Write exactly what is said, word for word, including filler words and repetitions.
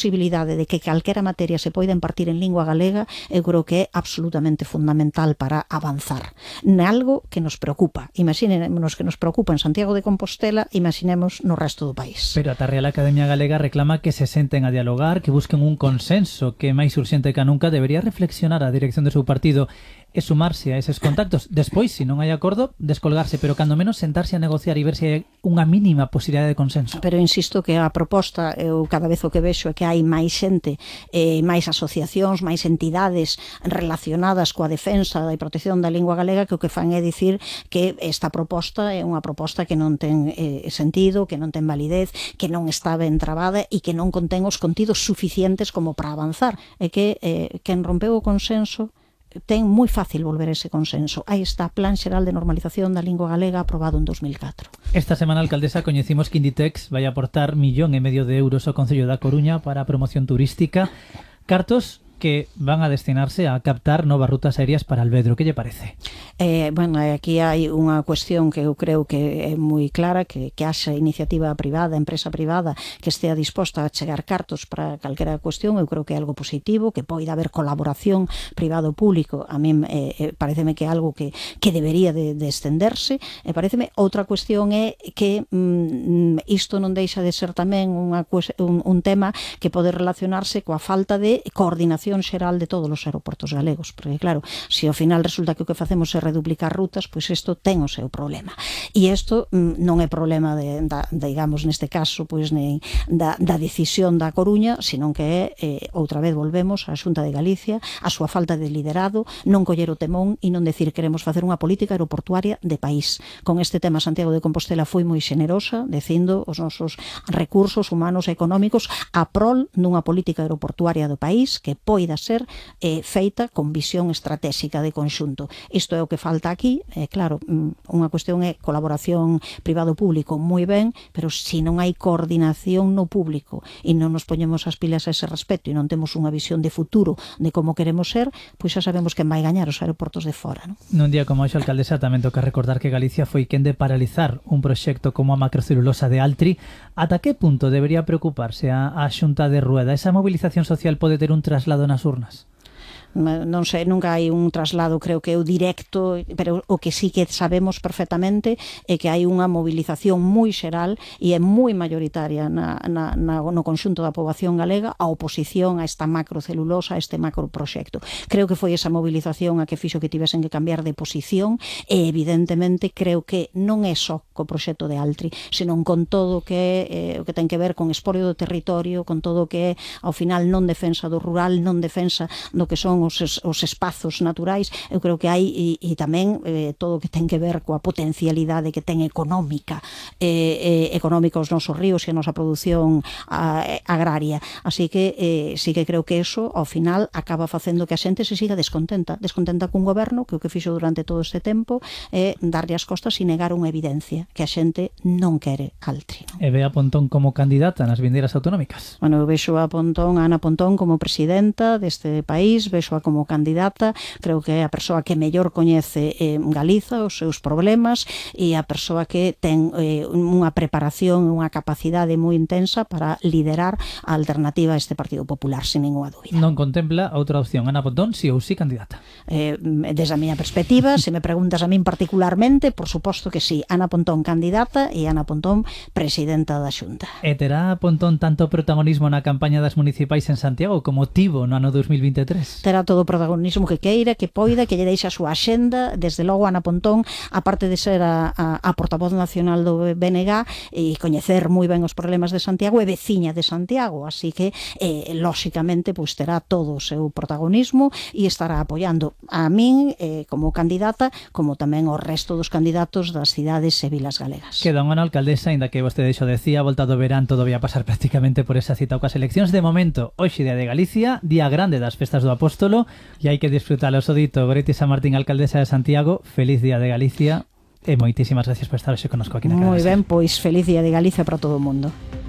posibilidade de que calquera materia se poida impartir en lingua galega, eu creo que é absolutamente fundamental para avanzar nalgo que nos preocupa. Imaxínenos que nos preocupa en Santiago de Compostela, imaginemos no resto do país. Pero a Real Academia Galega reclama que se senten a dialogar, que busquen un consenso, que máis urxente que nunca debería reflexionar a dirección do seu partido e sumarse a eses contactos. Despois, se non hai acordo, descolgarse, pero cando menos sentarse a negociar e ver se hai unha mínima posibilidade de consenso. Pero insisto que a proposta, eu cada vez o que vexo é que hai máis xente, eh, máis asociacións, máis entidades relacionadas coa defensa e protección da lingua galega, que o que fan é dicir que esta proposta é unha proposta que non ten eh, sentido, que non ten validez, que non está ben trabada e que non contén os contidos suficientes como para avanzar. É que eh, quen rompeu o consenso ten moi fácil volver a ese consenso. Aí está Plan Xeral de Normalización da Lingua Galega aprobado en dos mil catro. Esta semana, alcaldesa, coñecimos que Inditex vai aportar millón e medio de euros ao Concello da Coruña para a promoción turística. Cartos que van a destinarse a captar novas rutas aéreas para Alvedro. Que lle parece? Eh, bueno, aquí hai unha cuestión que eu creo que é moi clara, que, que haxa iniciativa privada, empresa privada, que estea disposta a chegar cartos para calquera cuestión. Eu creo que é algo positivo, que poida haber colaboración privado-público. A mí eh, pareceme que é algo que, que debería de, de estenderse. E pareceme outra cuestión é que mm, isto non deixa de ser tamén unha, un, un tema que pode relacionarse coa falta de coordinación xeral de todos os aeroportos galegos, porque claro, se ao final resulta que o que facemos é reduplicar rutas, pois isto ten o seu problema. E isto mm, non é problema de, da, digamos, neste caso, pois nem da, da decisión da Coruña, senón que é, eh, outra vez volvemos á Xunta de Galicia, a súa falta de liderado, non coller o temón e non decir queremos facer unha política aeroportuaria de país. Con este tema Santiago de Compostela foi moi xenerosa, dicindo os nosos recursos humanos e económicos a prol dunha política aeroportuaria do país que pode poida ser eh, feita con visión estratégica de conxunto. Isto é o que falta aquí. Eh, claro, unha cuestión é colaboración privado-público moi ben, pero se non hai coordinación no público e non nos poñemos as pilas a ese respecto e non temos unha visión de futuro de como queremos ser, pois xa sabemos quen vai gañar os aeroportos de fora, non? Nun día como hoxe, alcaldesa, tamén toca recordar que Galicia foi quen de paralizar un proxecto como a macrocelulosa de Altri. Ata que punto debería preocuparse a, a Xunta de Rueda? Esa movilización social pode ter un traslado nas urnas? Non sei, nunca hai un traslado, creo que é o directo, pero o que sí que sabemos perfectamente é que hai unha movilización moi xeral e é moi mayoritaria na, na, na, no conxunto da poboación galega a oposición a esta macrocelulosa, a este macroproxecto. Creo que foi esa movilización a que fixo que tivesen que cambiar de posición e evidentemente creo que non é só co proxecto de Altri, senón con todo o que é, eh, o que ten que ver con expolio do territorio, con todo o que é ao final non defensa do rural, non defensa do que son Os, os espazos naturais. Eu creo que hai e, e tamén eh, todo o que ten que ver coa potencialidade que ten económica eh, eh, económica os nosos ríos e a nosa produción a, agraria. Así que eh, sí que creo que eso ao final acaba facendo que a xente se siga descontenta descontenta cun goberno que o que fixo durante todo este tempo é darlle as costas e negar unha evidencia que a xente non quere Altri, non? E ve a Pontón como candidata nas vindeiras autonómicas? Bueno, eu vexo a Pontón, a Ana Pontón como presidenta deste país, vexo como candidata, creo que é a persoa que mellor coñece eh, Galiza, os seus problemas, e a persoa que ten eh, unha preparación, unha capacidade moi intensa para liderar a alternativa a este Partido Popular, sin ninguna dúbida. Non contempla outra opción, Ana Pontón, si ou si candidata? Eh, desde a miña perspectiva, se me preguntas a min particularmente, por suposto que sí, Ana Pontón candidata e Ana Pontón presidenta da Xunta. E terá Pontón tanto protagonismo na campaña das municipais en Santiago como tivo no ano dos mil vinte e tres? Terá todo o protagonismo que queira, que poida, que lle deixe a súa axenda. Desde logo, Ana Pontón, aparte de ser a, a, a portavoz nacional do B N G e coñecer moi ben os problemas de Santiago, é veciña de Santiago, así que, eh, lóxicamente, pois terá todo o seu protagonismo e estará apoiando a min eh, como candidata, como tamén o resto dos candidatos das cidades e vilas galegas. Queda un ano, alcaldesa, ainda que vostede xo decía, volta do verán todo vai a pasar prácticamente por esa cita ou cas eleccións. De momento, hoxe día de Galicia, día grande das festas do Apóstolo, e hai que disfrutar. Os dito, Goretti San Martín, alcaldesa de Santiago, feliz día de Galicia e moitísimas gracias por estar hoxe connosco aquí na Cadena. Moi ben, pois feliz día de Galicia para todo o mundo.